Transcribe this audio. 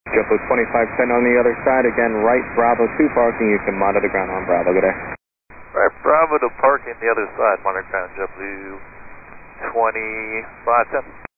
JetBlue 2510 on the other side, again, right, Bravo 2 parking, you can monitor ground on Bravo, good day. Right, Bravo to parking the other side, monitor ground JetBlue 2510.